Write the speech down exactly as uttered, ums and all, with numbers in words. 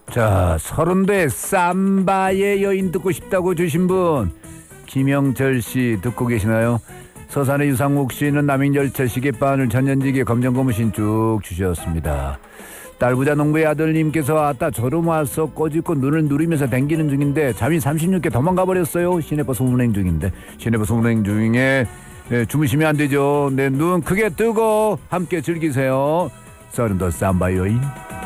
자, 서른대 삼바의 여인 듣고 싶다고 주신 분 김영철 씨 듣고 계시나요? 서산의 유상욱 씨는 남인열차 시계바늘 전년지기 검정고무신 쭉 주셨습니다. 딸부자 농부의 아들님께서 아따 저름 와서 꼬집고 눈을 누리면서 댕기는 중인데 잠이 삼십육 개 도망가 버렸어요. 시내버스 운행 중인데 시내버스 운행 중에 네, 주무시면 안 되죠. 네, 눈 크게 뜨고 함께 즐기세요. 서른도 삼바 여인.